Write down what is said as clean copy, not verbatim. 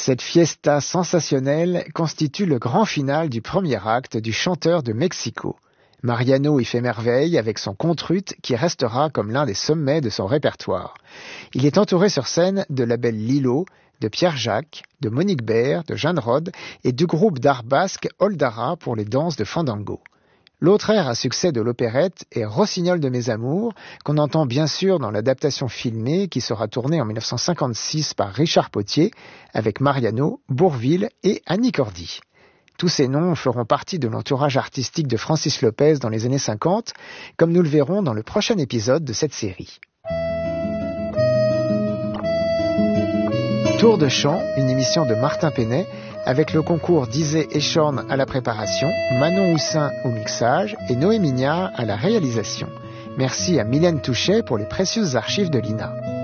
Cette fiesta sensationnelle constitue le grand final du premier acte du Chanteur de Mexico. Mariano y fait merveille avec son contrut qui restera comme l'un des sommets de son répertoire. Il est entouré sur scène de la belle Lilo, de Pierre Jacques, de Monique Baer, de Jeanne Rode et du groupe d'art basque Oldara pour les danses de Fandango. L'autre air à succès de l'opérette est Rossignol de mes amours, qu'on entend bien sûr dans l'adaptation filmée qui sera tournée en 1956 par Richard Potier avec Mariano, Bourvil et Annie Cordy. Tous ces noms feront partie de l'entourage artistique de Francis Lopez dans les années 50, comme nous le verrons dans le prochain épisode de cette série. Tour de chant, une émission de Martin Penet, avec le concours d'Isée Echorn à la préparation, Manon Houssin au mixage et Noé Mignard à la réalisation. Merci à Mylène Touchet pour les précieuses archives de l'INA.